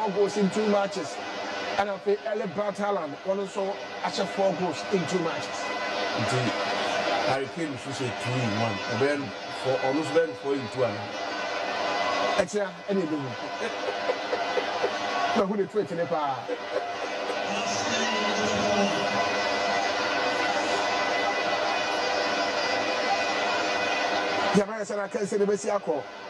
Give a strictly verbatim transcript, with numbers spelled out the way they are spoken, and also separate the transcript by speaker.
Speaker 1: four goals in two matches. And I feel Erling Braut Haaland also has four goals in two matches.
Speaker 2: Indeed. Harry Kane should say two in one. And then for almost then four in two and
Speaker 1: extra any do. But who the tweet in the bar? Jamaica said I can't say the best.